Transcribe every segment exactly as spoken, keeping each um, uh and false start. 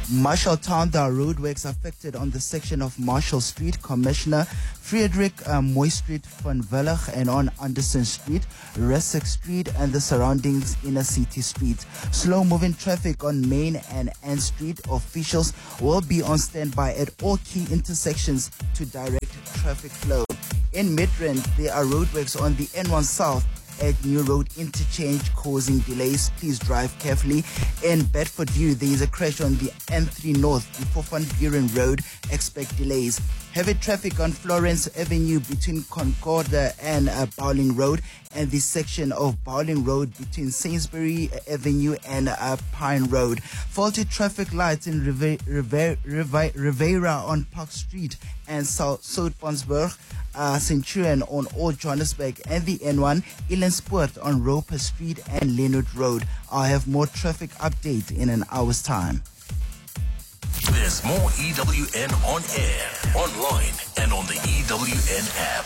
Marshalltown, there are roadworks affected on the section of Marshall Street, Commissioner Friedrich uh, Moy Street, Van Villach, and on Anderson Street, Ressex Street, and the surroundings Inner City Street. Slow-moving traffic on Main and Ann Street. Officials will be on standby at all key intersections to direct traffic flow. In Midrand, there are roadworks on the N one South at New Road Interchange causing delays. Please drive carefully. In Bedfordview, there is a crash on the N three North before Van Buren Road. Expect delays. Heavy traffic on Florence Avenue between Concordia and uh, Bowling Road, and the section of Bowling Road between Sainsbury Avenue and uh, Pine Road. Faulty traffic lights in Rive- Rive- Rive- Rivera on Park Street and South Soutpansburg, uh, Centurion on Old Johannesburg, and the N one, Elandsport on Roper Street and Leonard Road. I'll have more traffic update in an hour's time. There's more E W N on air, online, and on the E W N app.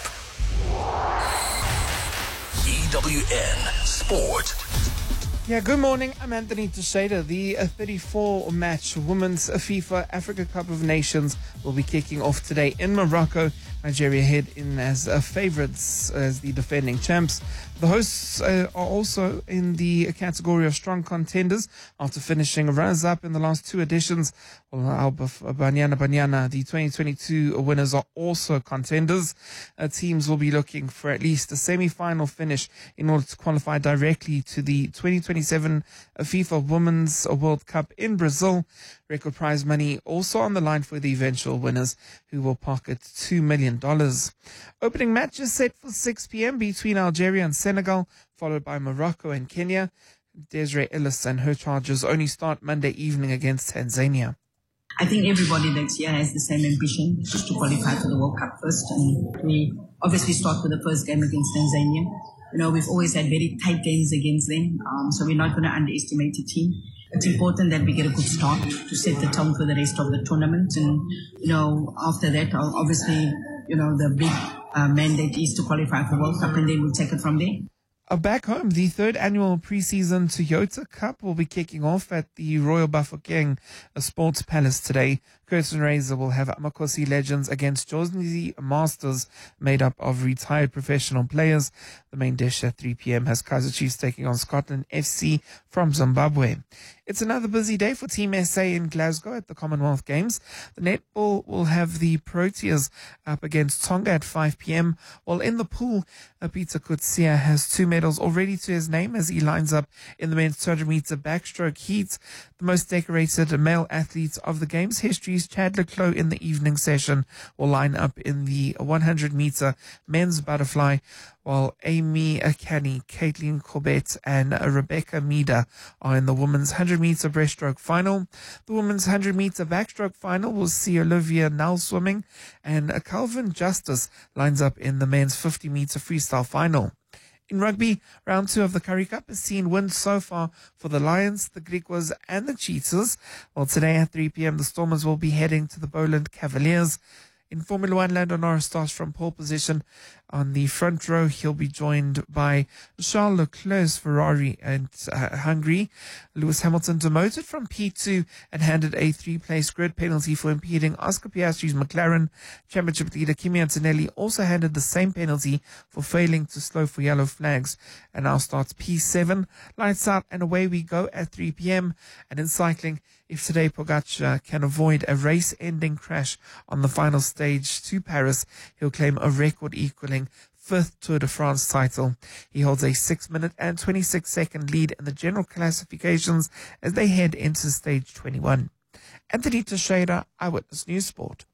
E W N Sport. Yeah, good morning. I'm Anthony Teixeira. The uh, thirty-four match Women's FIFA Africa Cup of Nations will be kicking off today in Morocco. Nigeria head in as uh, favourites as the defending champs. The hosts uh, are also in the category of strong contenders after finishing runners-up in the last two editions. Well, Alba Banyana Banyana, the twenty twenty-two winners, are also contenders. Uh, teams will be looking for at least a semi-final finish in order to qualify directly to the twenty twenty-seven FIFA Women's World Cup in Brazil. Record prize money also on the line for the eventual winners, who will pocket two million dollars. Opening match is set for six p.m. between Algeria and Senegal, followed by Morocco and Kenya. Desiree Ellis and her charges only start Monday evening against Tanzania. I think everybody that's here has the same ambition, just to qualify for the World Cup first. And we obviously start with the first game against Tanzania. You know, we've always had very tight games against them, um, so we're not going to underestimate the team. It's important that we get a good start to set the tone for the rest of the tournament. And, you know, after that, obviously, you know, the big uh, mandate is to qualify for World Cup, and then we'll take it from there. Uh, back home, the third annual preseason Toyota Cup will be kicking off at the Royal Bafokeng Sports Palace today. Curtain Raiser will have Amakosi legends against Jozi Masters, made up of retired professional players. The main dish at three p.m. has Kaizer Chiefs taking on Scotland F C from Zimbabwe. It's another busy day for Team S A in Glasgow at the Commonwealth Games. The netball will have the Proteas up against Tonga at five p.m. While in the pool, uh, Peter Kutsia has two medals already to his name as he lines up in the men's two hundred meter backstroke heat. The most decorated male athletes of the Games history's Chad Leclos in the evening session will line up in the one hundred meter men's butterfly, while Amy Akani, Caitlin Corbett, and Rebecca Mida are in the women's one hundred meter breaststroke final. The women's one hundred meter backstroke final will see Olivia Null swimming, and Calvin Justice lines up in the men's fifty meter freestyle final. In rugby, round two of the Currie Cup has seen wins so far for the Lions, the Griquas, and the Cheetahs. While today at three p.m. the Stormers will be heading to the Boland Cavaliers. In Formula One, Lando Norris starts from pole position. On the front row, he'll be joined by Charles Leclerc's Ferrari and uh, Hungary. Lewis Hamilton demoted from P two and handed a three-place grid penalty for impeding Oscar Piastri's McLaren. Championship leader Kimi Antonelli also handed the same penalty for failing to slow for yellow flags. And now starts P seven. Lights out and away we go at three p.m. And in cycling, if today Pogacar can avoid a race-ending crash on the final stage to Paris, he'll claim a record equaling fifth Tour de France title. He holds a six minute and twenty-six second lead in the general classifications as they head into stage twenty-one. Anthony Teixeira, Eyewitness News Sport.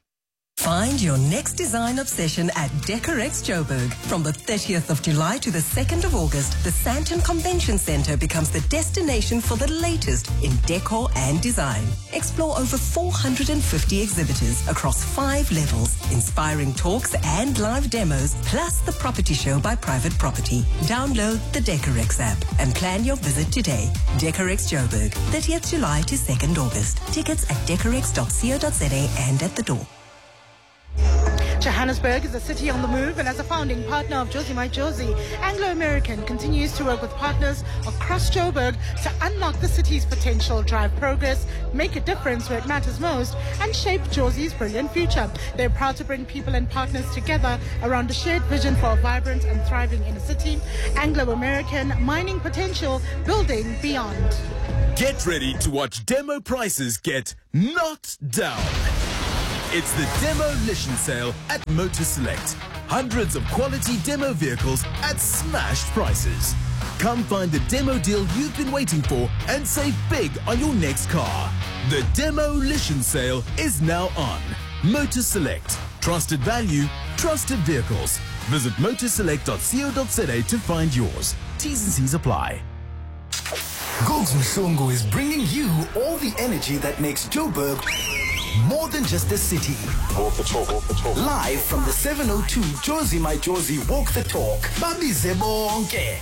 Find your next design obsession at Decorex Joburg. From the thirtieth of July to the second of August, the Sandton Convention Centre becomes the destination for the latest in decor and design. Explore over four hundred fifty exhibitors across five levels, inspiring talks and live demos, plus the property show by Private Property. Download the Decorex app and plan your visit today. Decorex Joburg, thirtieth of July to second of August. Tickets at decorex dot co dot za and at the door. Johannesburg is a city on the move, and as a founding partner of Jozi My Jozi, Anglo American continues to work with partners across Joburg to unlock the city's potential, drive progress, make a difference where it matters most, and shape Jozi's brilliant future. They're proud to bring people and partners together around a shared vision for a vibrant and thriving inner city. Anglo American, mining potential, building beyond. Get ready to watch demo prices get knocked down. It's the demolition sale at Motor Select. Hundreds of quality demo vehicles at smashed prices. Come find the demo deal you've been waiting for and save big on your next car. The demolition sale is now on. Motor Select. Trusted value, trusted vehicles. Visit motorselect dot co dot za to find yours. T's and C's apply. Gogs Mshungu is bringing you all the energy that makes Joburg more than just a city. Walk the talk, walk the talk. Live from the seven oh two Jozi My Jozi Walk the Talk. Babize bonke.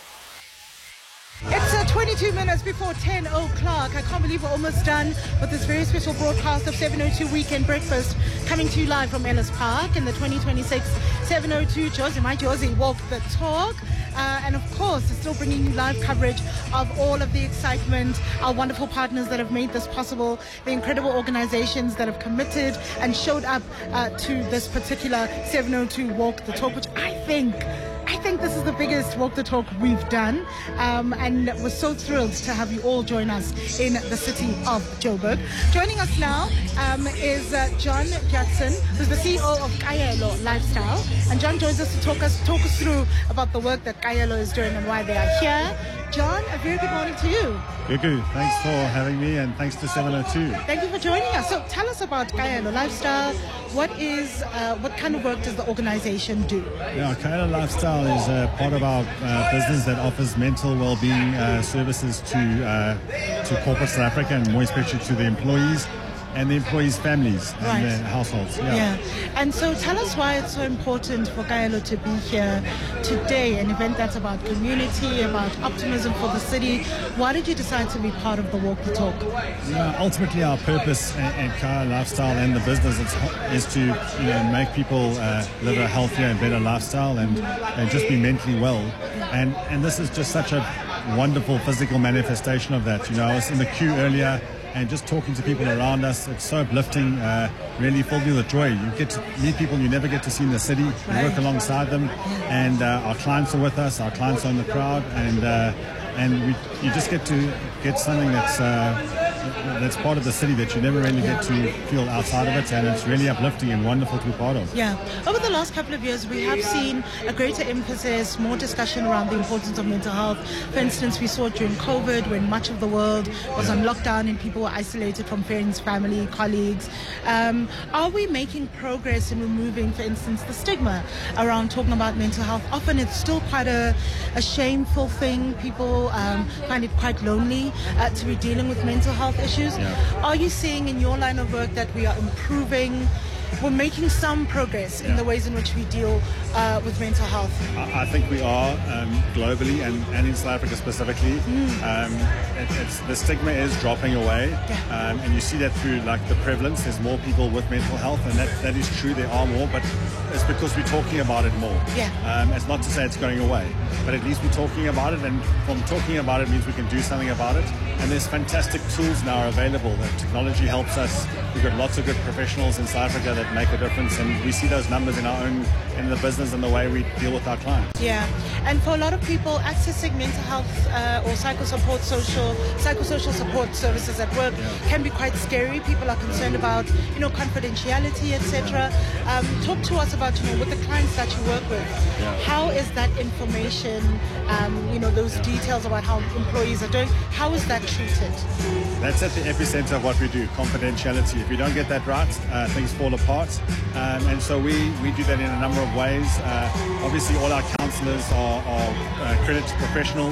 It's uh, twenty-two minutes before ten o'clock. I can't believe we're almost done with this very special broadcast of seven oh two Weekend Breakfast, coming to you live from Ellis Park in the twenty twenty-six seven oh two Jozi My Jozi Walk the Talk. Uh, and of course, it's still bringing you live coverage of all of the excitement, our wonderful partners that have made this possible, the incredible organizations that have committed and showed up uh, to this particular seven oh two Walk the Talk, which I think I think this is the biggest Walk the Talk we've done, um, and we're so thrilled to have you all join us in the city of Joburg. Joining us now um, is uh, John Jackson, who's the C E O of Kaelo Lifestyle, and John joins us to talk us talk us through about the work that Kaelo is doing and why they are here. John, a very good morning to you. Yuku, thanks for having me, and thanks to seven oh two. Thank you for joining us. So tell us about Kaelo Lifestyle. What is, uh, what kind of work does the organization do? Yeah, Kaelo Lifestyle is a part of our uh, business that offers mental well-being uh, services to uh, to corporate South Africa, and more especially to the employees and the employees' families and Right. their households. Yeah. Yeah. And so tell us why it's so important for Kaelo to be here today, an event that's about community, about optimism for the city. Why did you decide to be part of the Walk the Talk? Yeah, ultimately, our purpose at, at Kaelo Lifestyle and the business is, is to you know make people uh, live a healthier and better lifestyle, and, and just be mentally well. And and this is just such a wonderful physical manifestation of that. You know, I was in the queue earlier, and just talking to people around us, it's so uplifting, uh, really filled me with joy. You get to meet people you never get to see in the city, you work alongside them, and uh, our clients are with us, our clients are in the crowd, and uh, and we, you just get to get something that's uh, that's part of the city that you never really get to feel outside of it, and it's really uplifting and wonderful to be part of. Yeah. Over the last couple of years, we have seen a greater emphasis, more discussion around the importance of mental health. For instance, we saw it during COVID, when much of the world was on lockdown and people were isolated from friends, family, colleagues. Um, are we making progress in removing, for instance, the stigma around talking about mental health? Often it's still quite a, a shameful thing. People um, find it quite lonely uh, to be dealing with mental health issues. Yeah. Are you seeing in your line of work that we are improving? We're making some progress in Yeah. the ways in which we deal uh, with mental health. I I think we are um, globally, and, and in South Africa specifically. Um, it, it's, the stigma is dropping away, um, and you see that through like the prevalence. There's more people with mental health, and that, that is true. There are more, but it's because we're talking about it more. Yeah. Um, it's not to say it's going away, but at least we're talking about it, and from talking about it means we can do something about it. And there's fantastic tools now available. That technology helps us. We've got lots of good professionals in South Africa that make a difference, and we see those numbers in our own, in the business and the way we deal with our clients. Yeah, and for a lot of people, accessing mental health uh, or psycho support, social, psychosocial support services at work can be quite scary. People are concerned about, you know, confidentiality, et cetera. Um, talk to us about, you know, with the clients that you work with, Yeah. how is that information, um, you know, those details about how employees are doing, how is that treated? That's at the epicenter of what we do, confidentiality. If you don't get that right, uh, things fall apart. Um, and so we, we do that in a number of ways. Uh, obviously, all our counselors are, are uh, accredited professionals,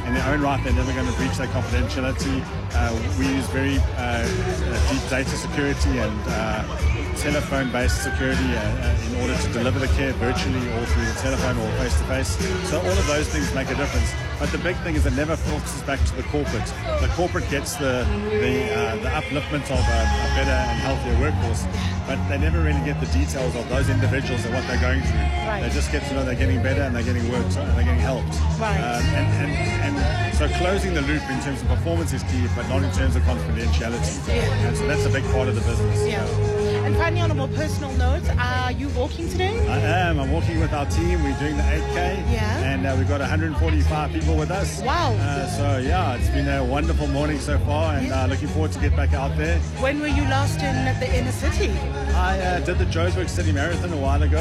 in their own right, they're never going to breach their confidentiality. Uh, we use very uh, deep data security and uh, telephone-based security uh, uh, in order to deliver the care virtually or through the telephone or face-to-face. So all of those things make a difference. But the big thing is it never filters back to the corporate. The corporate gets the the, uh, the upliftment of a, a better and healthier workforce, but they never really get the details of those individuals and what they're going through. Right. They just get to know they're getting better and they're getting worked and they're getting helped. Right. Um, and, and, and so closing the loop in terms of performance is key, but not in terms of confidentiality. Yeah. And so that's a big part of the business. Yeah. And finally, on a more personal note, are you walking today? I am. I'm walking with our team. We're doing the eight K. Yeah. And uh, we've got one hundred forty-five people with us. Wow. Uh, so, yeah, it's been a wonderful morning so far, and Yeah. uh, looking forward to get back out there. When were you last in the inner city? I uh, did the Joburg City Marathon a while ago.